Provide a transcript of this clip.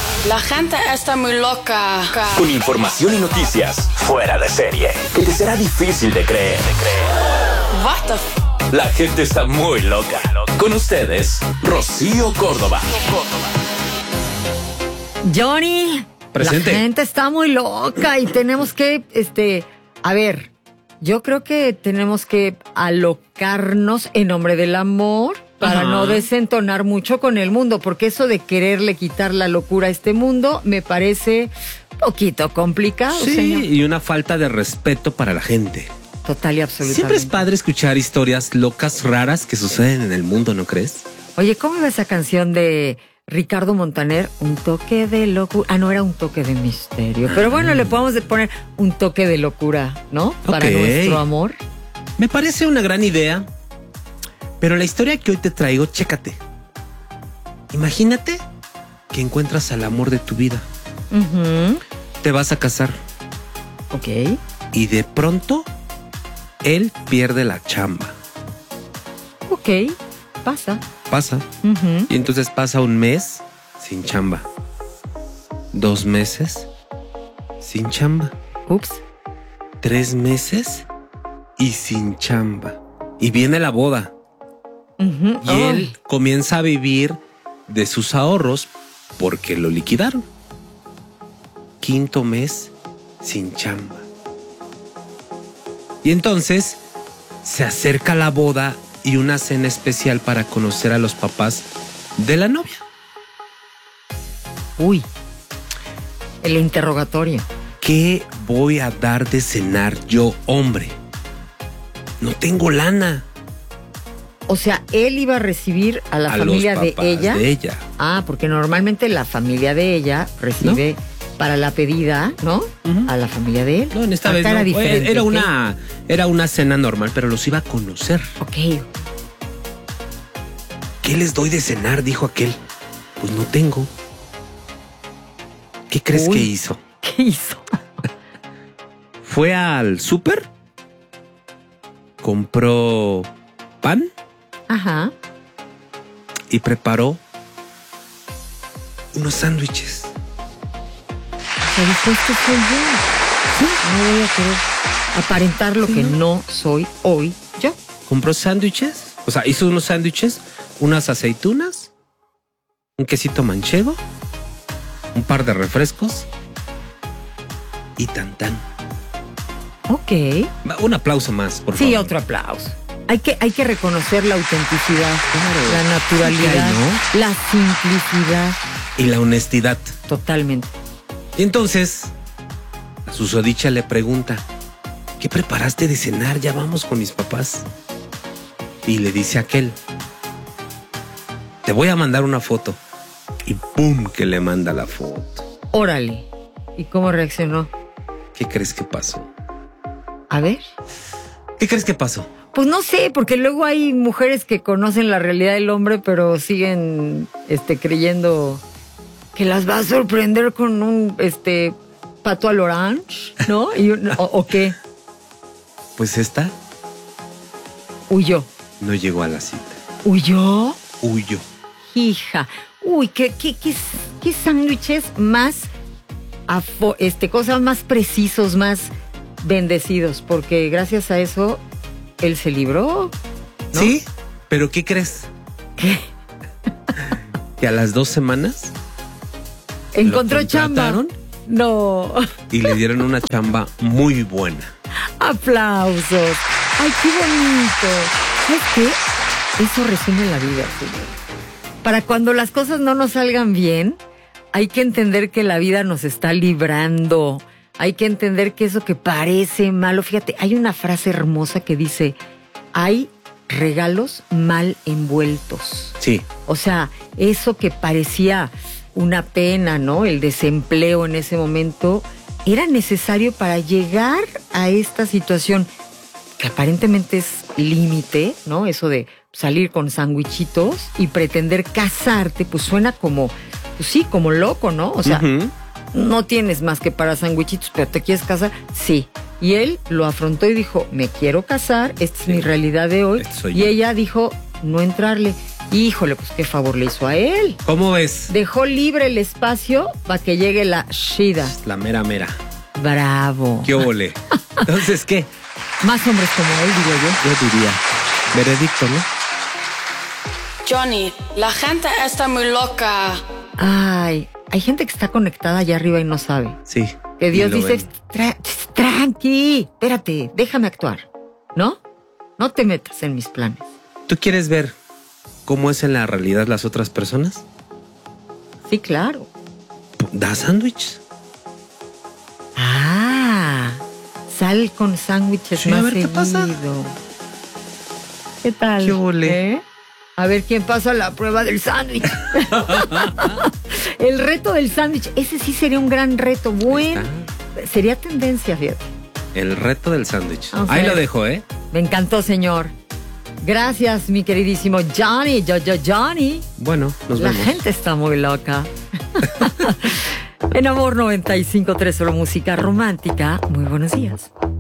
La gente está muy loca. Con información y noticias fuera de serie que te será difícil de creer. What the f... La gente está muy loca. Con ustedes, Rocío Córdoba. Johnny, presente. La gente está muy loca y tenemos que, a ver, yo creo que tenemos que alocarnos en nombre del amor para no desentonar mucho con el mundo, porque eso de quererle quitar la locura a este mundo me parece un poquito complicado, Sí, señor. y una falta de respeto para la gente. Total y absolutamente. Siempre es padre escuchar historias locas, raras que suceden en el mundo, ¿no crees? Oye, ¿cómo iba esa canción de Ricardo Montaner? Un toque de locura. Ah, no, era un toque de misterio. Pero bueno, le podemos poner un toque de locura, ¿no? Para nuestro amor. Me parece una gran idea, pero la historia que hoy te traigo, chécate. Imagínate que encuentras al amor de tu vida. Te vas a casar. Ok. Y de pronto, él pierde la chamba. Ok, pasa. Pasa. Y entonces pasa un mes sin chamba. 2 meses sin chamba. Ups. 3 meses y sin chamba. Y viene la boda. Y él comienza a vivir de sus ahorros porque lo liquidaron. 5º mes sin chamba. Y entonces se acerca la boda y una cena especial para conocer a los papás de la novia. Uy, el interrogatorio. ¿Qué voy a dar de cenar yo, hombre? No tengo lana. O sea, él iba a recibir a la familia los de papás ella. de ella. Ah, porque normalmente la familia de ella recibe para la pedida, ¿no? A la familia de él. No, en esta Acá vez era no. diferente. Era una cena normal, pero los iba a conocer. Ok. ¿Qué les doy de cenar? Dijo aquel. Pues no tengo. ¿Qué crees que hizo? ¿Qué hizo? Fue al súper, compró pan. Ajá. Y preparó unos sándwiches. Se dijo, esto soy yo. Sí, no voy a querer aparentar lo que no soy hoy yo. Compró sándwiches, o sea, hizo unos sándwiches, unas aceitunas, un quesito manchego, un par de refrescos y tan. Ok. Un aplauso más, por favor. Sí, otro aplauso. Hay que reconocer la autenticidad, la naturalidad, ¿no? la simplicidad. Y la honestidad. Totalmente. Y entonces, a su susodicha le pregunta, ¿qué preparaste de cenar? Ya vamos con mis papás. Y le dice aquel, te voy a mandar una foto. Y ¡pum! Que le manda la foto. Órale. ¿Y cómo reaccionó? ¿Qué crees que pasó? A ver. ¿Qué crees que pasó? Pues no sé, porque luego hay mujeres que conocen la realidad del hombre, pero siguen creyendo que las va a sorprender con un pato al orange, ¿no? ¿O qué? Pues esta Huyó. no llegó a la cita. ¿Huyó? Huyó. Hija. Uy, qué sándwiches más cosas más precisos, más bendecidos, porque gracias a eso él se libró, ¿no? Sí, pero ¿qué crees? ¿Qué? Que a las 2 semanas ¿Encontró lo chamba? contrataron No. y le dieron una chamba muy buena. Aplausos. Ay, qué bonito. ¿Sabes qué? Eso resume la vida, señor. Para cuando las cosas no nos salgan bien, hay que entender que la vida nos está librando. Hay que entender que eso que parece malo, fíjate, hay una frase hermosa que dice, hay regalos mal envueltos. Sí. O sea, eso que parecía una pena, ¿no? El desempleo en ese momento, era necesario para llegar a esta situación que aparentemente es límite, ¿no? Eso de salir con sandwichitos y pretender casarte, pues suena como, pues sí, como loco, ¿no? O sea, no tienes más que para sandwichitos, pero ¿te quieres casar? Sí. Y él lo afrontó y dijo, me quiero casar, esta es mi realidad de hoy. Y ella dijo, no entrarle. Híjole, pues qué favor le hizo a él. ¿Cómo ves? Dejó libre el espacio para que llegue la Shida. La mera mera. Bravo. ¿Qué óvole? Entonces, ¿qué? Más hombres como él, digo yo. Yo diría. Veredicto, ¿no? Johnny, la gente está muy loca. Ay, hay gente que está conectada allá arriba y no sabe. Sí. Que Dios y lo dice, tranqui, espérate, déjame actuar. ¿No? No te metas en mis planes. ¿Tú quieres ver cómo es en la realidad las otras personas? Sí, claro. Da sándwiches. Ah, sal con sándwiches Sí, más a ver, ¿qué seguido. pasa? ¿Qué tal? ¿Qué ole? A ver quién pasa la prueba del sándwich. El reto del sándwich, ese sí sería un gran reto. Sería tendencia, fíjate. El reto del sándwich. Vamos a Ahí ver. lo dejo, ¿eh? Me encantó, señor. Gracias, mi queridísimo Johnny. Johnny. Bueno, nos La vemos. gente está muy loca. En Amor 95.3, solo música romántica. Muy buenos días.